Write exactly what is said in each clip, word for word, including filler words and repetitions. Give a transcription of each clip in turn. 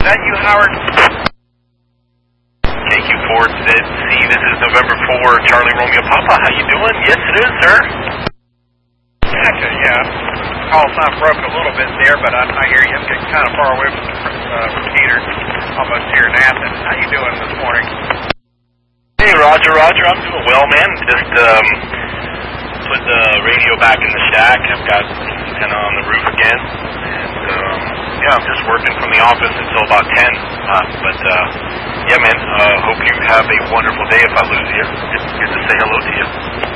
that you, Howard? K Q four, Z C, this is November four, Charlie Romeo Papa. How you doing? Yes, it is, sir. Gotcha, yeah. Call sign broke a little bit there, but I, I hear you. I'm getting kind of far away from the uh, repeater, almost here in Athens. How you doing this morning? Hey, Roger, Roger. I'm doing well, man. Just um, put the radio back in the shack. I've got the antenna on the roof again. And, um, yeah, I'm just working from the office until about ten. Uh, but, uh, yeah, man, uh, hope you have a wonderful day if I lose you. It's good to say hello to you.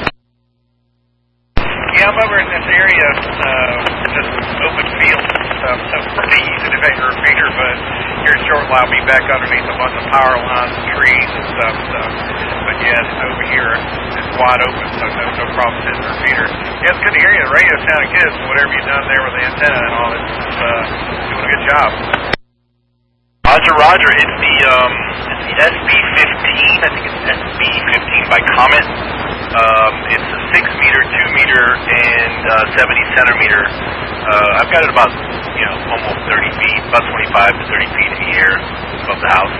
Yeah, I'm over in this area, uh, just open field and stuff, so pretty easy to make a repeater, but here shortly I'll be back underneath a bunch of power lines and trees and stuff, so, but yes, over here it's wide open, so no, no problem hitting the repeater. Yeah, it's good to hear you. The radio sounded good, so whatever you've done there with the antenna and all, it's, it's uh, doing a good job. Roger, Roger. It's the, um, it's the S B fifteen. I think it's S B fifteen by Comet. Um, it's a six meter, two meter, and uh, seventy centimeter. Uh, I've got it about, you know, almost thirty feet, about twenty-five to thirty feet in the air above the house.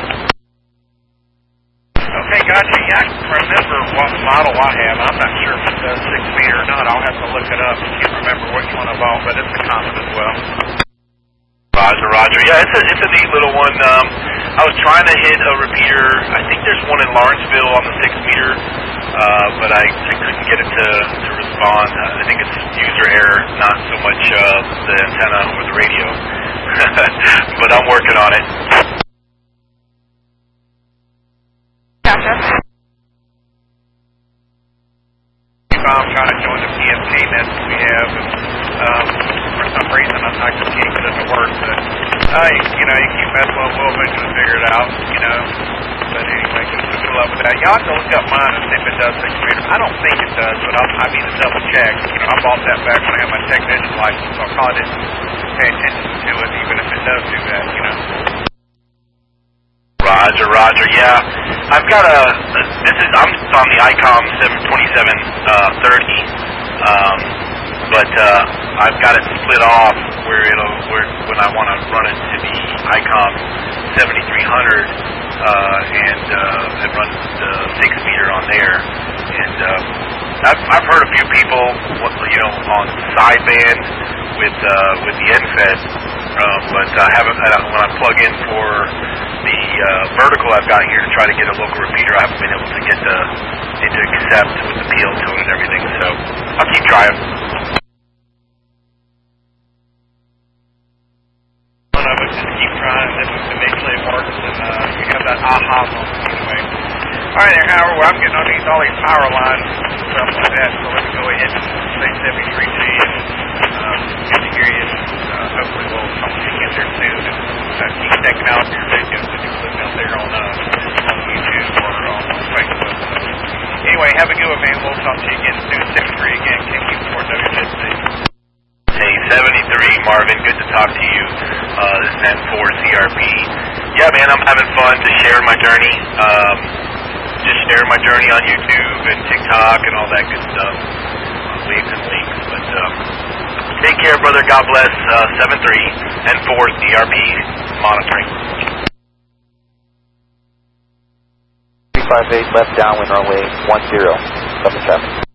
Okay, gotcha. Yeah, I can remember what model I have. I'm not sure if it's a six meter or not. I'll have to look it up. I can't remember which one I bought, but it's a Comet as well. Roger, Roger. Yeah, it's a, it's a neat little one. Um, I was trying to hit a repeater. I think there's one in Lawrenceville on the six meter, uh, but I, I couldn't get it to, to respond. Uh, I think it's user error, not so much uh, the antenna or the radio. But I'm working on it. Gotcha. I'm trying to join the P S K net that we have, and um, for some reason I, I just can't get it to work. But uh, you know, you keep messing with it, we'll eventually figure it out. You know, but anyway, good luck with that. Y'all have to look up mine and see if it does six meter. I don't think it does, but I'll, I need to double check. You know, I bought that back when I had my technician license, so I probably didn't pay attention to it, even if it does do that. You know. Roger, Roger. Yeah, I've got a. This is I'm on the ICOM seven twenty-seven thirty, um, but uh, I've got it split off where it'll where when I want to run it to the ICOM seventy-three hundred uh, and uh, it runs the six meter on there. And uh, I've I've heard a few people, you know, on sideband with uh, with the N F E D, um, but I haven't. I, when I plug in for the uh, vertical I've got here to try to get a local repeater, I haven't been able to get the it to accept with the P L tone and everything. So I'll keep trying. One of us just keep trying, and eventually it works, and uh, you have that aha moment anyway. All right, there, Howard. Well, I'm getting underneath all these power lines and stuff like that, so let me go ahead and say seventy-three G, and um, good to hear you. Uh, hopefully we'll talk to you again there soon, and uh, keep checking out your videos that you put out there on, uh, on YouTube or on Facebook. Anyway, have a good one, man. We'll talk to you again soon. seventy-three again. K Q four W Z C. Hey, seventy-three, Marvin. Good to talk to you. Uh, this is N four C R P. Yeah, man, I'm having fun to share my journey. Um, just share my journey on YouTube and TikTok and all that good stuff. Leaves and links. But um, take care, brother. God bless. Uh, seven three N four C R P monitoring. three five eight left downwind runway one zero. Coming traffic.